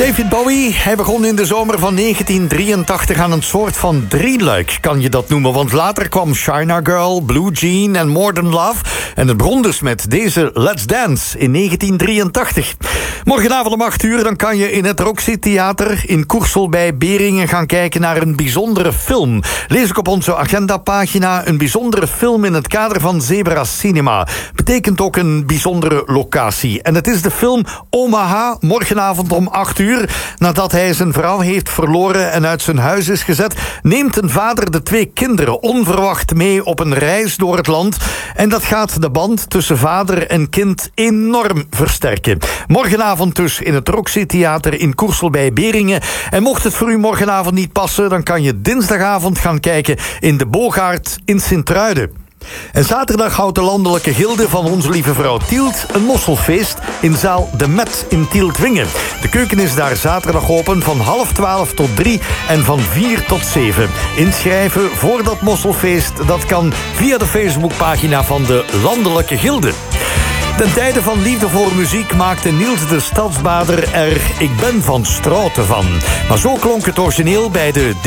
David Bowie, hij begon in de zomer van 1983 aan een soort van drieluik, kan je dat noemen. Want later kwam China Girl, Blue Jean en More Than Love. En het begon dus met deze Let's Dance in 1983. Morgenavond om 8 uur dan kan je in het Roxy Theater in Coersel bij Beringen gaan kijken naar een bijzondere film. Lees ik op onze agendapagina, een bijzondere film in het kader van Zebra Cinema. Betekent ook een bijzondere locatie. En het is de film Omaha, morgenavond om 8 uur. Nadat hij zijn vrouw heeft verloren en uit zijn huis is gezet, neemt een vader de 2 kinderen onverwacht mee op een reis door het land. En dat gaat de band tussen vader en kind enorm versterken. Morgenavond dus in het Roxy Theater in Coersel bij Beringen. En mocht het voor u morgenavond niet passen, dan kan je dinsdagavond gaan kijken in de Bogaert in Sint-Truiden. En zaterdag houdt de landelijke gilde van Onze Lieve Vrouw Tielt een mosselfeest in zaal De Met in Tieltwingen. De keuken is daar zaterdag open van 11:30 tot 3 en van 4 tot 7. Inschrijven voor dat mosselfeest, dat kan via de Facebookpagina van de landelijke gilde. Ten tijde van liefde voor muziek maakte Niels de Stadsbader er Ik ben van Strauten van. Maar zo klonk het origineel bij de